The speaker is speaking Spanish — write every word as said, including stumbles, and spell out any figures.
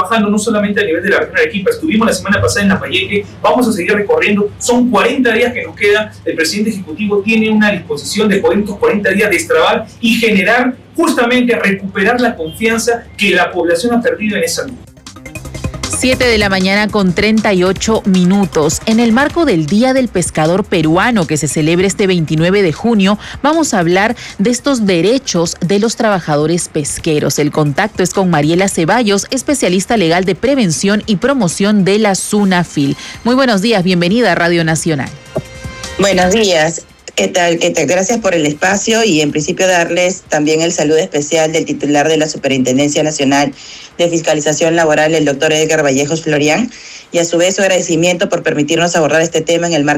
trabajando no solamente a nivel de la región de Arequipa, estuvimos la semana pasada en Lambayeque, vamos a seguir recorriendo, son cuarenta días que nos queda, el presidente ejecutivo tiene una disposición de poder estos cuarenta días destrabar y generar, justamente recuperar la confianza que la población ha perdido en esa lucha. siete de la mañana con treinta y ocho minutos. En el marco del Día del Pescador Peruano que se celebra este veintinueve de junio, vamos a hablar de estos derechos de los trabajadores pesqueros. El contacto es con Mariela Ceballos, especialista legal de prevención y promoción de la SUNAFIL. Muy buenos días, bienvenida a Radio Nacional. Buenos días. ¿Qué tal? ¿Qué tal? Gracias por el espacio y en principio darles también el saludo especial del titular de la Superintendencia Nacional de Fiscalización Laboral, el doctor Edgar Vallejos Florián, y a su vez su agradecimiento por permitirnos abordar este tema en el marco